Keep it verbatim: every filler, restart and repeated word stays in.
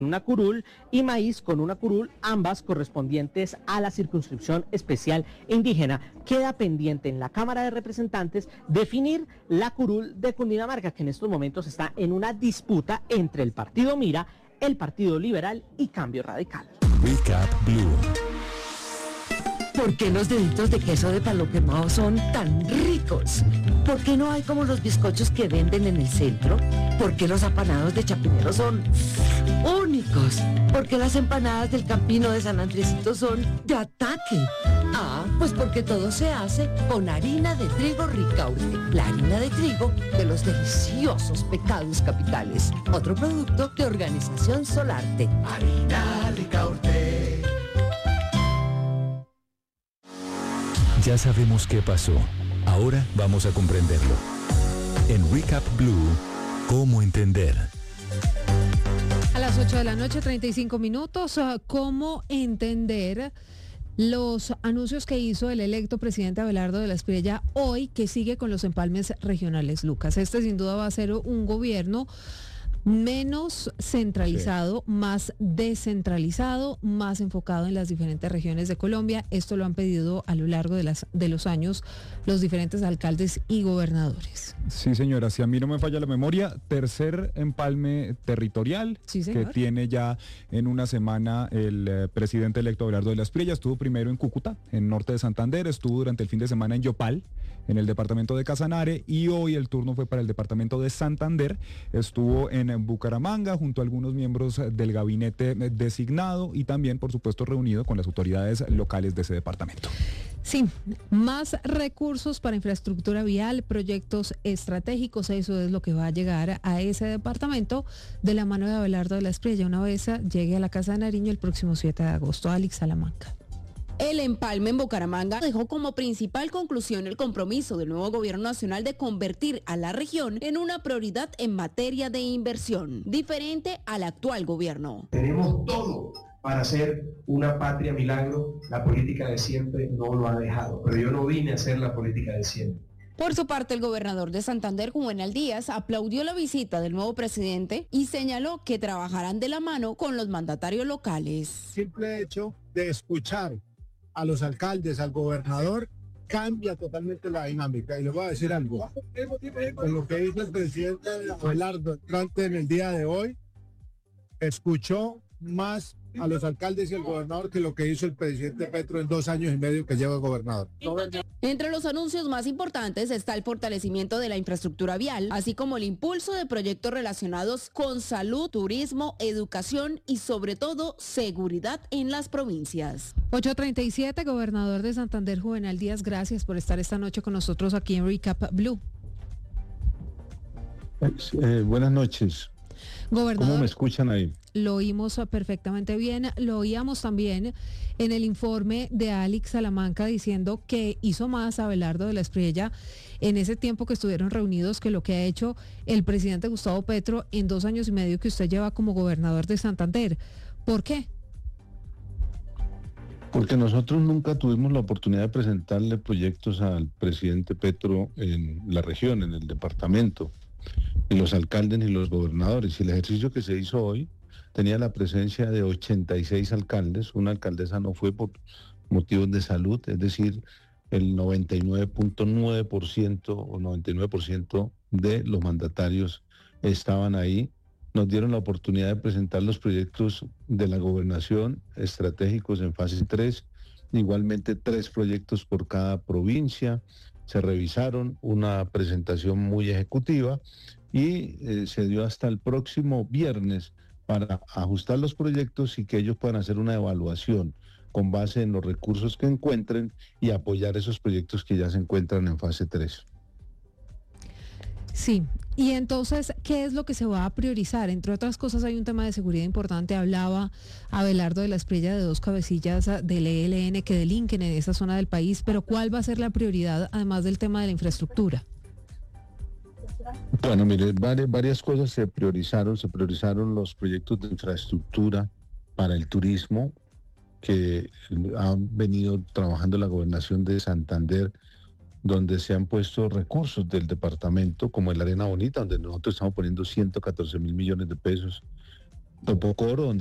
una curul y maíz con una curul, ambas correspondientes a la circunscripción especial indígena. Queda pendiente en la Cámara de Representantes definir la curul de Cundinamarca, que en estos momentos está en una disputa entre el Partido Mira, el Partido Liberal y Cambio Radical. Recap Blue. ¿Por qué los deditos de queso de palo quemado son tan ricos? ¿Por qué no hay como los bizcochos que venden en el centro? ¿Por qué los apanados de Chapinero son únicos? ¿Por qué las empanadas del Campino de San Andresito son de ataque? Ah, pues porque todo se hace con harina de trigo Ricaurte, la harina de trigo de los deliciosos pecados capitales. Otro producto de Organización Solarte. Harina Ricaurte. Ya sabemos qué pasó. Ahora vamos a comprenderlo. En Recap Blue, ¿cómo entender? A las ocho de la noche, treinta y cinco minutos, ¿cómo entender los anuncios que hizo el electo presidente Abelardo de la Espriella hoy, que sigue con los empalmes regionales, Lucas? Este sin duda va a ser un gobierno menos centralizado, sí, más descentralizado, más enfocado en las diferentes regiones de Colombia. Esto lo han pedido a lo largo de, las, de los años los diferentes alcaldes y gobernadores. Sí, señora, si a mí no me falla la memoria, tercer empalme territorial, sí, que tiene ya en una semana el eh, presidente electo Abelardo de la Espriella. Estuvo primero en Cúcuta, en norte de Santander, estuvo durante el fin de semana en Yopal, en el departamento de Casanare, y hoy el turno fue para el departamento de Santander. Estuvo en Bucaramanga junto a algunos miembros del gabinete designado y también, por supuesto, reunido con las autoridades locales de ese departamento. Sí, más recursos para infraestructura vial, proyectos estratégicos, eso es lo que va a llegar a ese departamento de la mano de Abelardo de la Espriella una vez llegue a la Casa de Nariño el próximo siete de agosto. Alex Salamanca. El empalme en Bucaramanga dejó como principal conclusión el compromiso del nuevo gobierno nacional de convertir a la región en una prioridad en materia de inversión, diferente al actual gobierno. Tenemos todo para hacer una patria milagro. La política de siempre no lo ha dejado, pero yo no vine a hacer la política de siempre. Por su parte, el gobernador de Santander, Juvenal Díaz, aplaudió la visita del nuevo presidente y señaló que trabajarán de la mano con los mandatarios locales. Simple hecho de escuchar a los alcaldes, al gobernador, cambia totalmente la dinámica. Y les voy a decir algo. Con lo que hizo el presidente Abelardo entrante en el día de hoy, escuchó más a los alcaldes y al gobernador que lo que hizo el presidente Petro en dos años y medio que lleva gobernador. Entre los anuncios más importantes está el fortalecimiento de la infraestructura vial, así como el impulso de proyectos relacionados con salud, turismo, educación y sobre todo seguridad en las provincias. ocho treinta y siete, gobernador de Santander, Juvenal Díaz, gracias por estar esta noche con nosotros aquí en Recap Blue. Eh, buenas noches. Gobernador, ¿cómo me escuchan ahí? Lo oímos perfectamente bien, lo oíamos también en el informe de Alex Salamanca diciendo que hizo más Abelardo de la Espriella en ese tiempo que estuvieron reunidos que lo que ha hecho el presidente Gustavo Petro en dos años y medio que usted lleva como gobernador de Santander. ¿Por qué? Porque nosotros nunca tuvimos la oportunidad de presentarle proyectos al presidente Petro en la región, en el departamento, ni los alcaldes ni los gobernadores. Y el ejercicio que se hizo hoy tenía la presencia de ochenta y seis alcaldes. Una alcaldesa no fue por motivos de salud, es decir, el noventa y nueve punto nueve por ciento o noventa y nueve por ciento de los mandatarios estaban ahí. Nos dieron la oportunidad de presentar los proyectos de la gobernación estratégicos en fase tres, igualmente tres proyectos por cada provincia. Se revisaron, una presentación muy ejecutiva y eh, se dio hasta el próximo viernes para ajustar los proyectos y que ellos puedan hacer una evaluación con base en los recursos que encuentren y apoyar esos proyectos que ya se encuentran en fase tres. Sí, y entonces, ¿qué es lo que se va a priorizar? Entre otras cosas, hay un tema de seguridad importante. Hablaba Abelardo de la Espriella de dos cabecillas del E L N que delinquen en esa zona del país, pero ¿cuál va a ser la prioridad, además del tema de la infraestructura? Bueno, mire, varias, varias cosas se priorizaron. Se priorizaron los proyectos de infraestructura para el turismo que han venido trabajando la gobernación de Santander, donde se han puesto recursos del departamento, como el Arena Bonita, donde nosotros estamos poniendo ciento catorce mil millones de pesos, Topocoro, donde